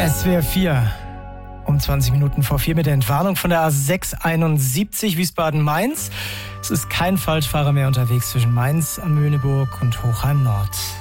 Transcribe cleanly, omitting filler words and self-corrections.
SWR 4 um 20 Minuten vor 4 mit der Entwarnung von der A671 Wiesbaden-Mainz. Es ist kein Falschfahrer mehr unterwegs zwischen Mainz am Möhneburg und Hochheim Nord.